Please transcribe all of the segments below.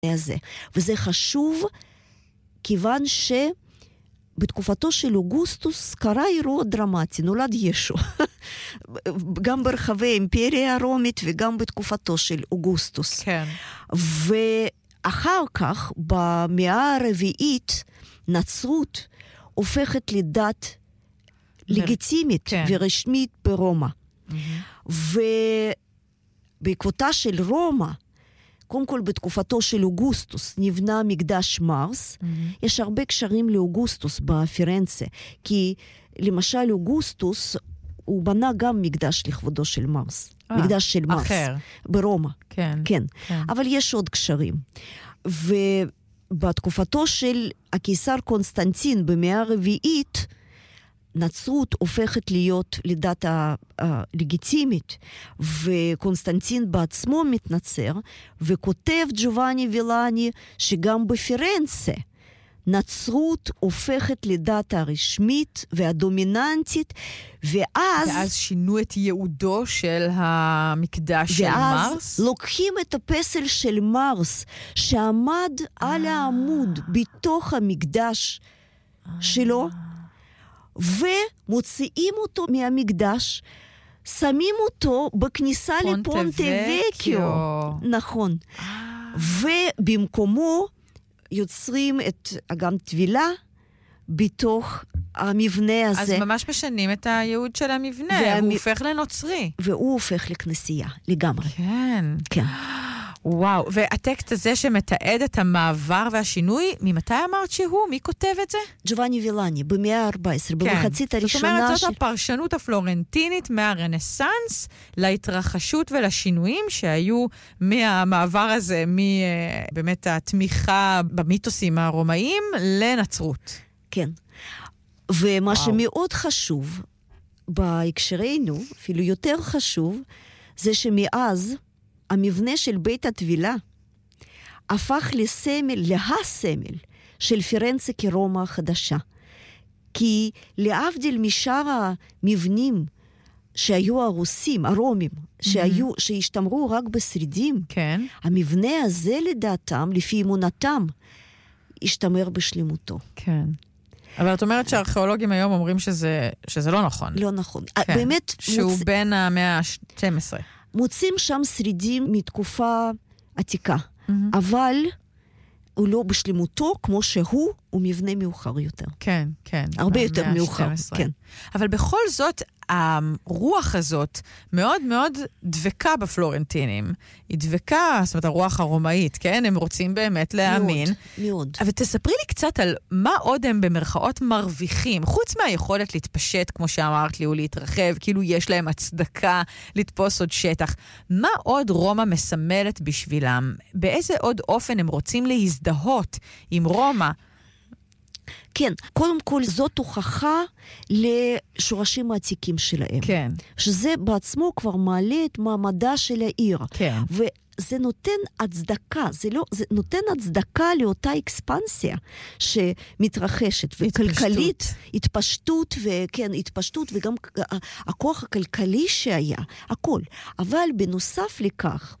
הזה. וזה חשוב כיוון שבתקופתו של אוגוסטוס קרה אירוע דרמטי, נולד ישו. גם ברחבי האימפריה הרומית וגם בתקופתו של אוגוסטוס. כן. ואחר כך, במאה הרביעית, נצרות הופכת לדת לגיטימית ורשמית ברומא. ובעקבותה של רומא, קודם כל בתקופתו של אוגוסטוס נבנה מקדש מרס. יש הרבה קשרים לאוגוסטוס בפירנצה, כי למשל אוגוסטוס הוא בנה גם מקדש לכבודו של מרס. מקדש של מרס. אחר. ברומא. כן. כן. אבל יש עוד קשרים. ובתקופתו של הקיסר קונסטנטין במאה הרביעית, נצרות הופכת להיות לדת הלגיטימית, וקונסטנטין בעצמו מתנצר, וכותב ג'ובאני וילאני שגם בפירנצה נצרות הופכת לדת הרשמית והדומיננטית, ואז שינו את ייעודו של המקדש של מרס? ואז לוקחים את הפסל של מרס שעמד על העמוד בתוך המקדש שלו, ומוציאים אותו מהמקדש, שמים אותו בכניסה לפונטה וקיו. נכון. ובמקומו יוצרים גם טבילה בתוך המבנה הזה. אז ממש משנים את הייעוד של המבנה, והוא הופך לנוצרי. והוא הופך לכנסייה, לגמרי. כן. כן. וואו, והטקסט הזה שמתעד את המעבר והשינוי, ממתי אמרת שהוא? מי כותב את זה? ג'ובאני וילאני, במאה ה-14, במחצית הראשונה זאת אומרת, זאת הפרשנות הפלורנטינית מהרנסנס להתרחשות ולשינויים שהיו מהמעבר הזה, באמת התמיכה במיתוסים הרומאיים לנצרות. כן. ומה שמאוד חשוב בהקשרנו, אפילו יותר חשוב, זה שמאז המבנה של בית הטבילה הפך להסמל של פירנצה כרומא החדשה. כי להבדיל משאר המבנים שהיו הרוסים, הרומים, שהשתמרו רק בשרידים, כן. המבנה הזה לדעתם, לפי אמונתם, השתמר בשלמותו. כן. אבל את אומרת שהארכיאולוגים היום אומרים שזה לא נכון. לא נכון. כן. באמת... שהוא בין המאה ה-12. מוצאים שם שרידים מתקופה עתיקה, אבל הוא לא בשלמותו כמו שהוא מבנה מאוחר יותר. כן, כן. הרבה יותר מאוחר, כן. אבל בכל זאת, הרוח הזאת מאוד מאוד דבקה בפלורנטינים. היא דבקה, זאת אומרת, הרוח הרומאית, כן? הם רוצים באמת להאמין. מאוד, מאוד. אבל תספרי לי קצת על מה עוד הם במרכאות מרוויחים, חוץ מהיכולת להתפשט, כמו שאמרת לי, או להתרחב, כאילו יש להם הצדקה לתפוס עוד שטח. מה עוד רומא מסמלת בשבילם? באיזה עוד אופן הם רוצים להזדהות עם רומא? כן, קודם כל זאת הוכחה לשורשים העתיקים שלהם. כן. שזה בעצמו כבר מעלה את מעמדה של העיר. כן. וזה נותן הצדקה, זה נותן הצדקה לאותה אקספנסיה שמתרחשת. וכלכלית, התפשטות, וכן, התפשטות, וגם הכוח הכלכלי שהיה, הכל. אבל בנוסף לכך,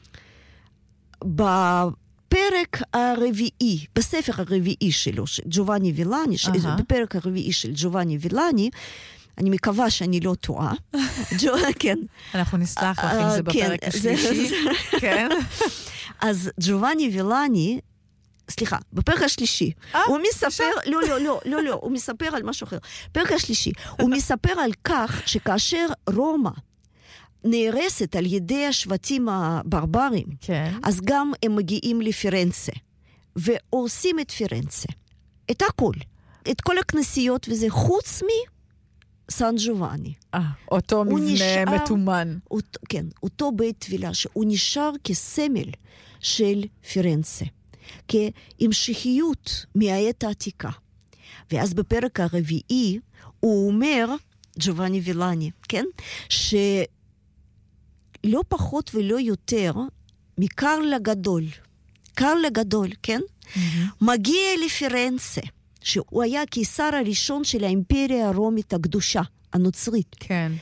בפרק הרביעי, בספר הרביעי שלו, ג'ובאני וילאני, בפרק הרביעי של ג'ובאני וילאני, אני מקווה שאני לא טועה. כן. אנחנו נסלח לך אם זה בפרק השלישי. כן. אז ג'ובאני וילאני, סליחה, בפרק השלישי, הוא מספר, לא, הוא מספר על משהו אחר. בפרק השלישי, הוא מספר על כך שכאשר רומא נהרסת על ידי השבטים הברברים, כן. אז גם הם מגיעים לפירנצה, ועושים את פירנצה. את הכל. את כל הכנסיות, וזה חוץ סן ג'ובאני. אותו מבנה מתומן. כן, אותו בית תפילה, שהוא נשאר כסמל של פירנצה, כהמשכיות מהעת העתיקה. ואז בפרק הרביעי, הוא אומר, ג'ובאני וילאני, כן? שלא פחות ולא יותר מקרל הגדול, כן? מגיע לפירנצה, שהוא היה הקיסר הראשון של האימפריה הרומית הקדושה, הנוצרית. כן.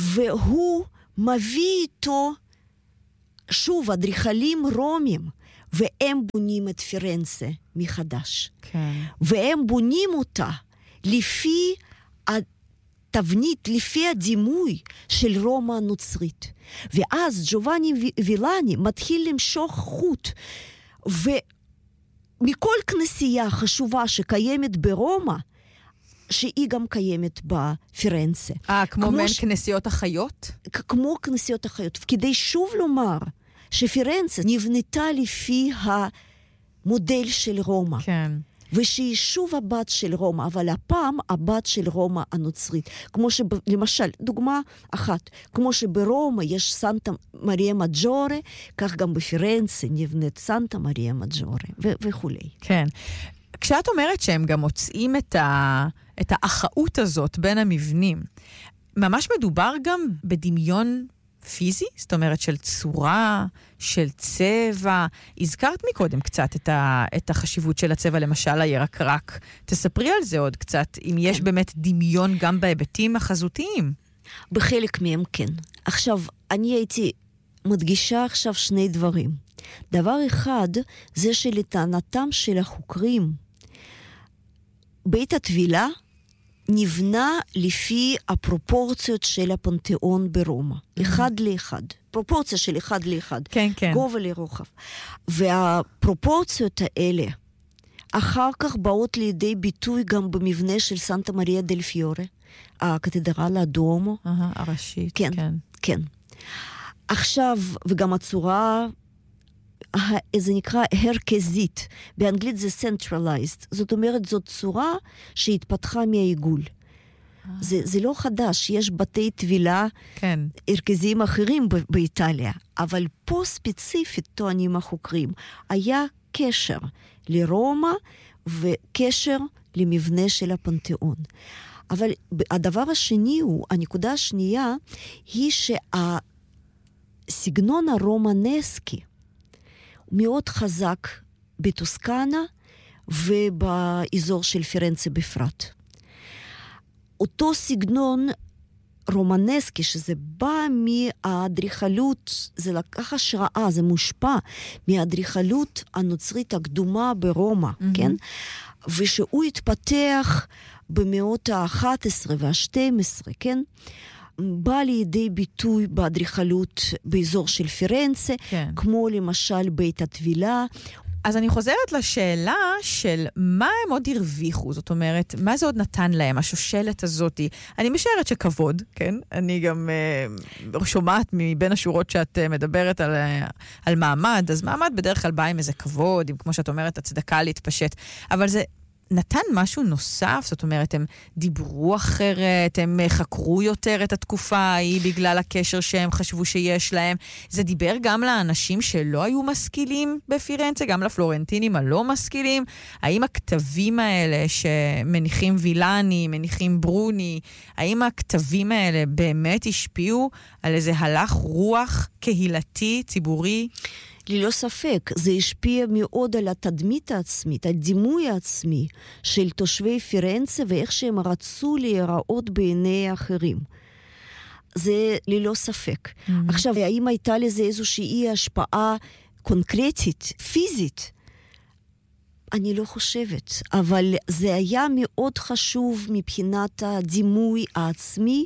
והוא מביא איתו, שוב, אדריכלים רומים, והם בונים את פירנצה מחדש. כן. והם בונים אותה לפי התבנית, לפי הדימוי של רומא הנוצרית. ואז ג'ובאני וילני מתחיל למשוך חוט, ומכל כנסייה חשובה שקיימת ברומא, שהיא גם קיימת בפירנצה. כמו מעין כנסיות החיות? כמו כנסיות החיות. כדי שוב לומר שפירנצה נבנתה לפי המודל של רומא. כן. ושהיא שוב הבת של רומא, אבל הפעם הבת של רומא הנוצרית. כמו למשל, דוגמה אחת, כמו שברומא יש סנטה מריה מג'ורה, כך גם בפירנצה נבנית סנטה מריה מג'ורה, וכו'. כן. כשאת אומרת שהם גם מוצאים את האחאות הזאת בין המבנים, ממש מדובר גם בדמיון פיזי? זאת אומרת של צורה, של צבע. הזכרת מקודם קצת את החשיבות של הצבע, למשל הירקרק. תספרי על זה עוד קצת, אם יש באמת דמיון גם בהיבטים החזותיים. בחלק מהם כן. עכשיו, אני הייתי מדגישה עכשיו שני דברים. דבר אחד, זה שלטענתם של החוקרים, בית הטבילה נבנה לפי הפרופורציות של הפנתיאון ברומא. אחד לאחד. פרופורציה של אחד לאחד. כן, כן. גובה לרוחב. והפרופורציות האלה, אחר כך באות לידי ביטוי גם במבנה של סנטה מריה דל פיורה, הקתדרלה הדואמו. הראשית, כן. כן. עכשיו, וגם הצורה, זה נקרא הרכזית. באנגלית זה centralized. זאת אומרת, זאת צורה שהתפתחה מהעיגול. זה לא חדש. יש בתי טבילה הרכזיים אחרים באיטליה. אבל פה ספציפית, טוענים החוקרים, היה קשר לרומא וקשר למבנה של הפנתיאון. אבל הדבר השני הוא, הנקודה השנייה, היא שהסגנון הרומנסקי מאוד חזק בטוסקנה ובאזור של פירנצה בפרט. אותו סגנון רומנסקי, שזה בא מהאדריכלות, זה לקח השראה, זה מושפע מהאדריכלות הנוצרית הקדומה ברומא, כן? ושהוא התפתח במאות ה-11 וה-12, כן? בא לידי ביטוי באדריכלות באזור של פירנצה, כמו למשל בית הטבילה. אז אני חוזרת לשאלה של מה הם עוד הרוויחו, זאת אומרת, מה זה עוד נתן להם, השושלת הזאת? אני משערת שכבוד, כן? אני גם שומעת מבין השורות שאת מדברת על מעמד, אז מעמד בדרך כלל בא עם איזה כבוד, עם כמו שאת אומרת, הצדקה להתפשט, אבל זה נתן משהו נוסף, זאת אומרת, הם דיברו אחרת, הם חקרו יותר את התקופה ההיא בגלל הקשר שהם חשבו שיש להם. זה דיבר גם לאנשים שלא היו משכילים בפירנצה, גם לפלורנטינים הלא משכילים. האם הכתבים האלה שמניחים וילני, מניחים ברוני, האם הכתבים האלה באמת השפיעו על איזה הלך רוח קהילתי, ציבורי? ללא ספק, זה השפיע מאוד על התדמית העצמית, על דימוי העצמי של תושבי פירנצה ואיך שהם רצו להיראות בעיני האחרים. זה ללא ספק. עכשיו, האם הייתה לזה איזושהי השפעה קונקרטית, פיזית? אני לא חושבת, אבל זה היה מאוד חשוב מבחינת הדימוי העצמי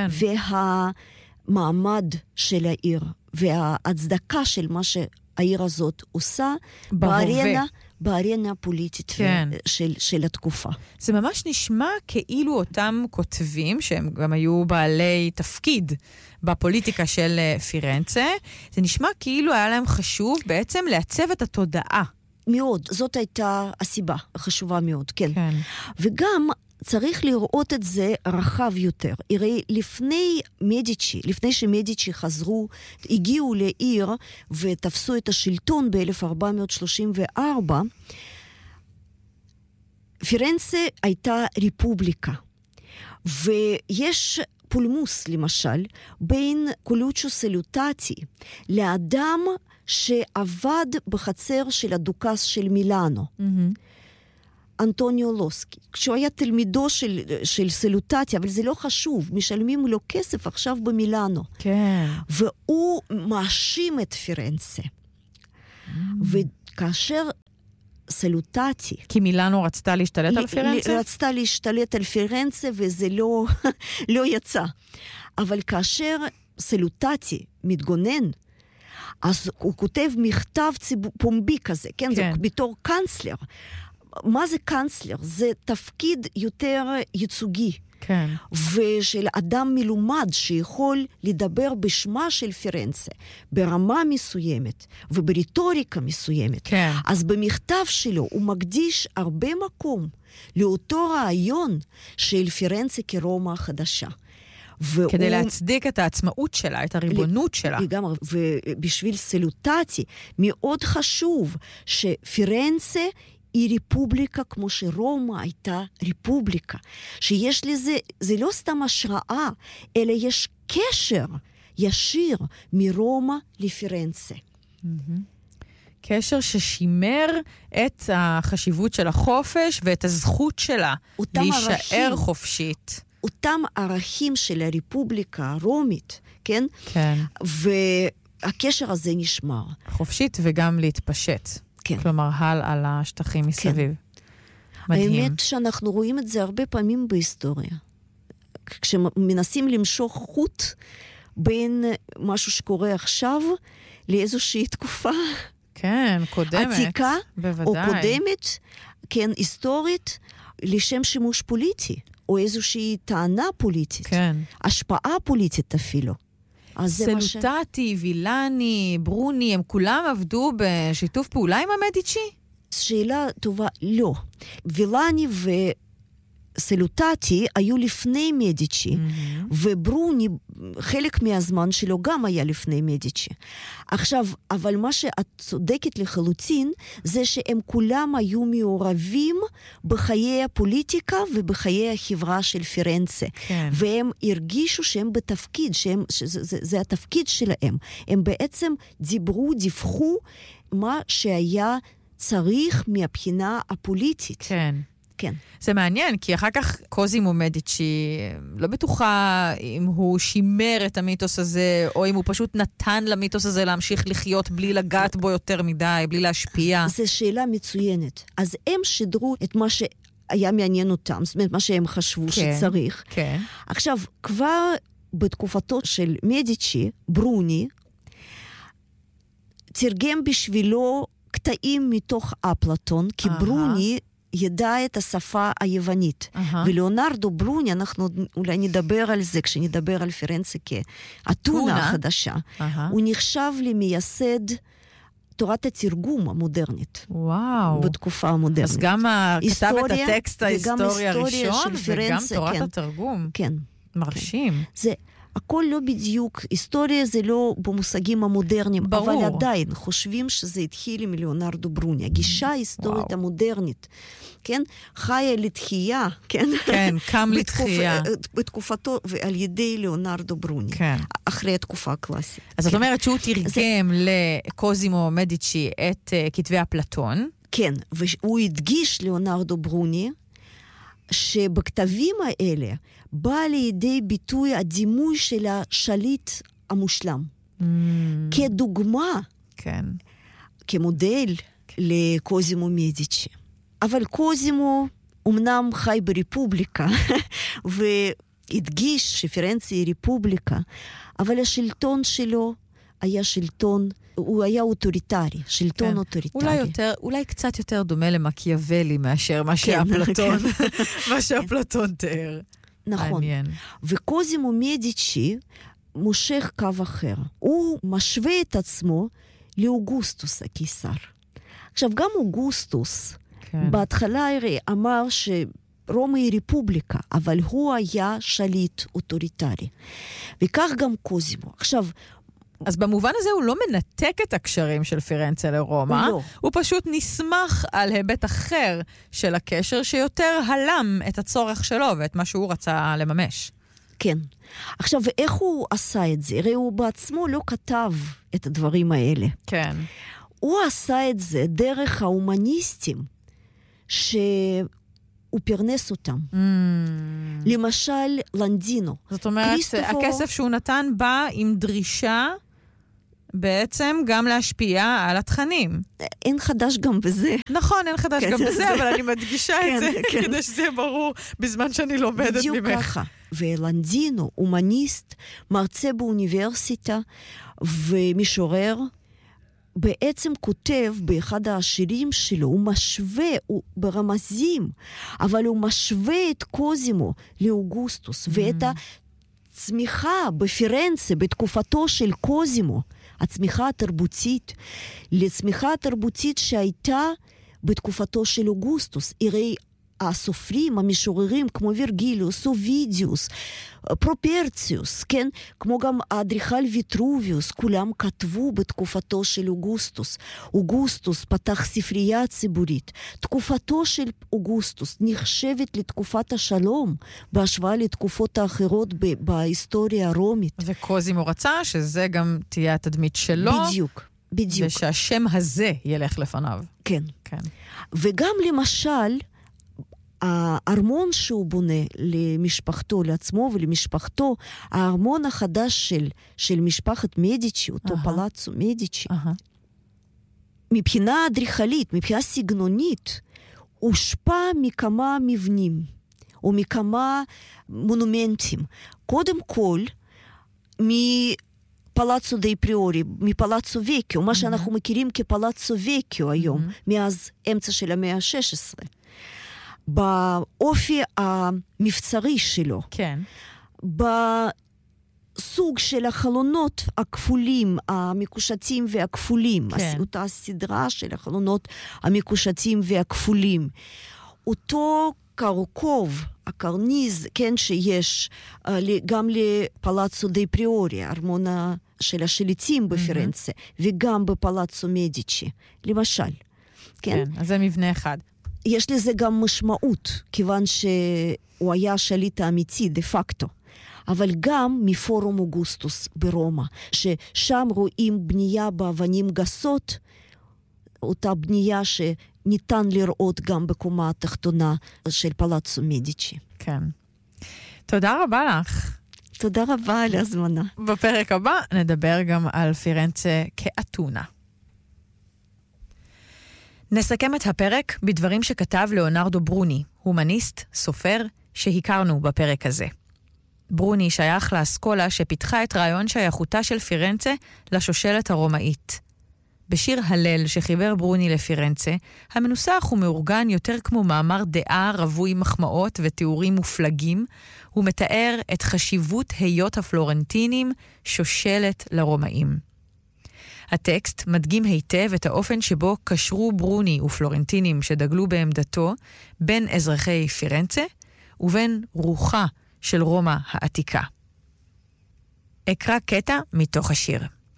והמעמד של העיר וההצדקה של מה העיר הזאת עושה בארנה הפוליטית של התקופה. זה ממש נשמע כאילו אותם כותבים, שהם גם היו בעלי תפקיד בפוליטיקה של פירנצה, זה נשמע כאילו היה להם חשוב בעצם לעצב את התודעה. מאוד, זאת הייתה הסיבה החשובה מאוד, כן. וגם צריך לראות את זה רחב יותר. הרי לפני שמדיצ'י חזרו, הגיעו לעיר ותפסו את השלטון ב-1434, פירנצה הייתה ריפובליקה. ויש פולמוס, למשל, בין קולוצ'ו סלוטטי לאדם שעבד בחצר של הדוכס של מילאנו. אנטוניו לוסקי, כשהוא היה תלמידו של סלוטטי, אבל זה לא חשוב, משלמים לו כסף עכשיו במילאנו. כן. והוא מאשים את פירנצה. כאשר סלוטטי... כי מילאנו רצתה להשתלט על פירנצה? רצתה להשתלט על פירנצה, וזה לא יצא. אבל כאשר סלוטטי מתגונן, אז הוא כותב מכתב פומבי כזה, כן? זה בתור קאנצלר. מה זה קאנצלר? זה תפקיד יותר ייצוגי. כן. ושל אדם מלומד שיכול לדבר בשמה של פירנצה, ברמה מסוימת ובריטוריקה מסוימת. כן. אז במכתב שלו הוא מקדיש הרבה מקום לאותו רעיון של פירנצה כרומא החדשה. כדי להצדיק את העצמאות שלה, את הריבונות שלה. לגמרי, ובשביל סלוטטי מאוד חשוב שפירנצה היא ריפובליקה כמו שרומא הייתה ריפובליקה. שיש לזה, זה לא סתם השראה, אלא יש קשר ישיר מרומא לפירנצה. קשר ששימר את החשיבות של החופש ואת הזכות שלה להישאר חופשית. אותם ערכים של הרפובליקה הרומית, כן? כן. והקשר הזה נשמר. חופשית וגם להתפשט. כן. כלומר, על השטחים מסביב. כן. מדהים. האמת שאנחנו רואים את זה הרבה פעמים בהיסטוריה. כשמנסים למשוך חוט בין משהו שקורה עכשיו לאיזושהי תקופה. כן, קודמת. עתיקה, בוודאי. או קודמת, כן, היסטורית, לשם שימוש פוליטי, או איזושהי טענה פוליטית. כן. השפעה פוליטית אפילו. סלוטטי, וילני, ברוני, הם כולם עבדו בשיתוף פעולה עם המדיצ'י? שאלה טובה, לא. וילני וסלוטטי היו לפני מדיצ'י, וברוני, חלק מהזמן שלו גם היה לפני מדיצ'י. עכשיו, אבל מה שאת צודקת לחלוטין, זה שהם כולם היו מעורבים בחיי הפוליטיקה ובחיי החברה של פירנצה. כן. והם הרגישו שהם בתפקיד, שזה התפקיד שלהם. הם בעצם דיווחו מה שהיה צריך מהבחינה הפוליטית. כן. כן. זה מעניין, כי אחר כך קוזימו מדיצ'י, לא בטוחה אם הוא שימר את המיתוס הזה, או אם הוא פשוט נתן למיתוס הזה להמשיך לחיות בלי לגעת בו יותר מדי, בלי להשפיע. זו שאלה מצוינת. אז הם שידרו את מה שהיה מעניין אותם, זאת אומרת, מה שהם חשבו שצריך. כן. עכשיו, כבר בתקופתו של מדיצ'י, ברוני, תרגם בשבילו קטעים מתוך אפלטון, כי ברוני ידע את השפה היוונית. ולאונרדו ברוני, אנחנו אולי נדבר על זה, כשנדבר על פירנצה כאתונה החדשה, הוא נחשב למייסד תורת התרגום המודרנית. וואו. בתקופה המודרנית. אז גם כתב את הטקסט ההיסטורי הראשון, וגם תורת התרגום. כן. מרשים. זה הכל לא בדיוק, היסטוריה זה לא במושגים המודרניים, ברור. אבל עדיין חושבים שזה התחיל עם ליאונרדו ברוני. הגישה ההיסטורית המודרנית, כן? חיה לתחייה, כן? כן, קם לתחייה. בתקופתו ועל ידי ליאונרדו ברוני. כן. אחרי התקופה הקלאסית. אז זאת אומרת שהוא תרגם לקוזימו מדיצ'י את כתבי אפלטון. כן, והוא הדגיש ליאונרדו ברוני, שבכתבים האלה בא לידי ביטוי הדימוי של השליט המושלם. כדוגמה, כן. כמודל לקוזימו מדיצ'י. אבל קוזימו אמנם חי ברפובליקה, והדגיש שפירנצה היא רפובליקה, אבל השלטון שלו היה שלטון, הוא היה אוטוריטרי, שלטון אוטוריטרי. אולי קצת יותר דומה למקיאוולי מאשר מה שאפלטון, מה שאפלטון תיאר. נכון. וקוזימו מדיצ'י מושך קו אחר. הוא משווה את עצמו לאוגוסטוס הקיסר. עכשיו, גם אוגוסטוס, בהתחלה אמר שרומא היא רפובליקה, אבל הוא היה שליט אוטוריטרי. וכך גם קוזימו. עכשיו, אז במובן הזה הוא לא מנתק את הקשרים של פירנצה לרומא, הוא פשוט נסמך על היבט אחר של הקשר שיותר הלם את הצורך שלו ואת מה שהוא רצה לממש. כן. עכשיו, ואיך הוא עשה את זה? הרי הוא בעצמו לא כתב את הדברים האלה. כן. הוא עשה את זה דרך ההומניסטים שהוא פרנס אותם. למשל, לנדינו. זאת אומרת, הכסף שהוא נתן בא עם דרישה בעצם גם להשפיע על התכנים. אין חדש גם בזה. נכון, אין חדש גם בזה, אבל אני מדגישה את זה, כדי שזה ברור בזמן שאני לומדת ממך. בדיוק ככה. ולנדינו, אומניסט, מרצה באוניברסיטה ומשורר, בעצם כותב באחד השירים שלו, הוא משווה, הוא ברמזים, אבל הוא משווה את קוזימו לאוגוסטוס, ואת הצמיחה בפירנצה, בתקופתו של קוזימו, הצמיחה התרבותית, לצמיחה התרבותית שהייתה בתקופתו של אוגוסטוס. הרי הסופרים, המשוררים, כמו וירגיליוס, אובידיוס, פרופרציוס, כן? כמו גם האדריכל ויטרוביוס, כולם כתבו בתקופתו של אוגוסטוס. אוגוסטוס פתח ספרייה ציבורית. תקופתו של אוגוסטוס נחשבת לתקופת השלום, בהשוואה לתקופות האחרות בהיסטוריה הרומית. וקוזימו רצה שזה גם תהיה התדמית שלו. בדיוק, בדיוק. ושהשם הזה ילך לפניו. כן. כן. וגם למשל, הארמון שהוא בונה למשפחתו, לעצמו ולמשפחתו, הארמון החדש של משפחת מדיצ'י, אותו פלאצו מדיצ'י, מבחינה אדריכלית, מבחינה סגנונית, הושפע מכמה מבנים, או מכמה מונומנטים. קודם כל, מפלאצו די פריורי, מפלאצו וקיו, מה שאנחנו מכירים כפלאצו וקיו היום, מאז אמצע של המאה ה-16. באופי המבצרי שלו, כן. בסוג של החלונות הכפולים, המקושטים והכפולים, כן. אותה סדרה של החלונות המקושטים והכפולים, אותו קרקוב, הקרניז, כן, שיש גם לפלאצו די פריורי, ארמון של השליטים בפירנצה, וגם בפלאצו מדיצ'י, למשל. כן, אז זה מבנה אחד. יש לזה גם משמעות, כיוון שהוא היה השליט האמיתי, דה פקטו. אבל גם מפורום אוגוסטוס ברומא, ששם רואים בנייה באבנים גסות, אותה בנייה שניתן לראות גם בקומה התחתונה של פלאצו מדיצ'י. כן. תודה רבה לך. תודה רבה על ההזמנה. בפרק הבא נדבר גם על פירנצה כאתונה. נסכם את הפרק בדברים שכתב ליאונרדו ברוני, הומניסט, סופר, שהכרנו בפרק הזה. ברוני שייך לאסכולה שפיתחה את רעיון שייכותה של פירנצה לשושלת הרומאית. בשיר הלל שחיבר ברוני לפירנצה, המנוסח ומאורגן יותר כמו מאמר דעה רווי מחמאות ותיאורים מופלגים, הוא מתאר את חשיבות היות הפלורנטינים שושלת לרומאים. הטקסט מדגים היטב את האופן שבו קשרו ברוני ופלורנטינים שדגלו בעמדתו בין אזרחי פירנצה ובין רוחה של רומא העתיקה. אקרא קטע מתוך השיר.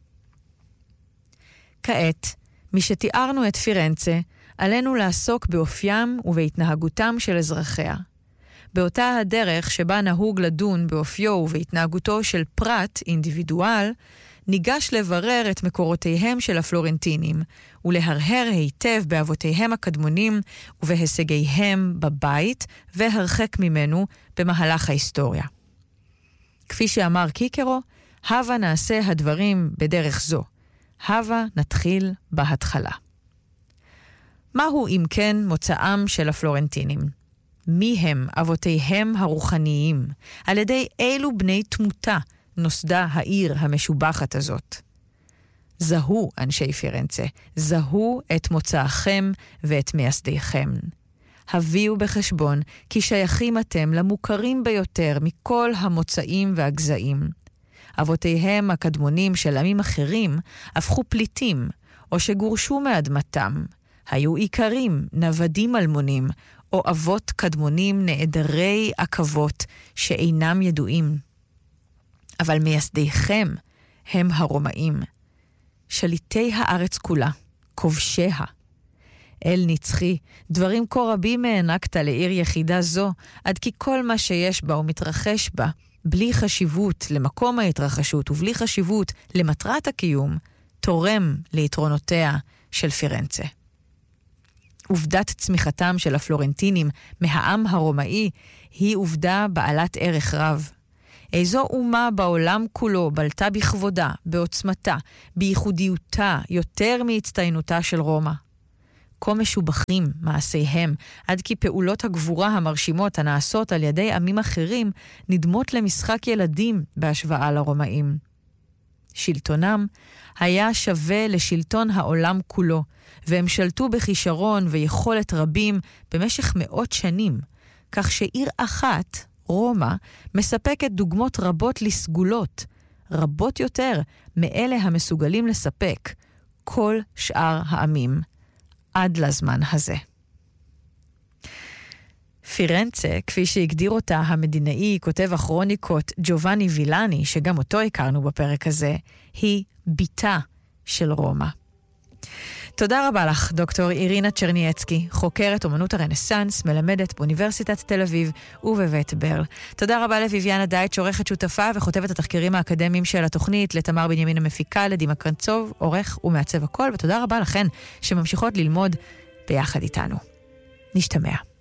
כעת, משתיארנו את פירנצה, עלינו לעסוק באופיים ובהתנהגותם של אזרחיה. באותה הדרך שבה נהוג לדון באופיו ובהתנהגותו של פרט אינדיבידואל, ניגש לברר את מקורותיהם של הפלורנטינים, ולהרהר היטב באבותיהם הקדמונים ובהישגיהם בבית, והרחק ממנו במהלך ההיסטוריה. כפי שאמר קיקרו, הווה נעשה הדברים בדרך זו. הווה נתחיל בהתחלה. מהו אם כן מוצאם של הפלורנטינים? מי הם אבותיהם הרוחניים? על ידי אילו בני תמותה נוסדה העיר המשובחת הזאת? זהו, אנשי פירנצה, זהו את מוצאכם ואת מייסדיכם. הביאו בחשבון כי שייכים אתם למוכרים ביותר מכל המוצאים והגזעים. אבותיהם הקדמונים של עמים אחרים הפכו פליטים, או שגורשו מאדמתם. היו עיקרים, נוודים אלמונים, או אבות קדמונים נעדרי עקבות שאינם ידועים. אבל מייסדיכם הם הרומאים, שליטי הארץ כולה, כובשיה. אל נצחי, דברים כה רבים הענקת לעיר יחידה זו, עד כי כל מה שיש בה ומתרחש בה, בלי חשיבות למקום ההתרחשות ובלי חשיבות למטרת הקיום, תורם ליתרונותיה של פירנצה. עובדת צמיחתם של הפלורנטינים מהעם הרומאי היא עובדה בעלת ערך רב. איזו אומה בעולם כולו בלטה בכבודה, בעוצמתה, בייחודיותה, יותר מהצטיינותה של רומא. כה משובחים מעשיהם, עד כי פעולות הגבורה המרשימות הנעשות על ידי עמים אחרים נדמות למשחק ילדים בהשוואה לרומאים. שלטונם היה שווה לשלטון העולם כולו, והם שלטו בכישרון ויכולת רבים במשך מאות שנים, כך שעיר אחת, רומא, מספקת דוגמות רבות לסגולות, רבות יותר מאלה המסוגלים לספק כל שאר העמים, עד לזמן הזה. פירנצה, כפי שהגדיר אותה המדינאי, כותב הכרוניקות ג'ובאני וילני, שגם אותו הכרנו בפרק הזה, היא ביתה של רומא. תודה רבה לך, דוקטור אירינה צ'רניאצקי, חוקרת אומנות הרנסנס, מלמדת באוניברסיטת תל אביב ובבית ברל. תודה רבה לויביאנה דייט, עורכת שותפה וכותבת התחקירים האקדמיים של התוכנית, לתמר בנימין המפיקה, לדימה קרנצוב, עורך ומעצב הכל, ותודה רבה לכן שממשיכות ללמוד ביחד איתנו. נשתמע.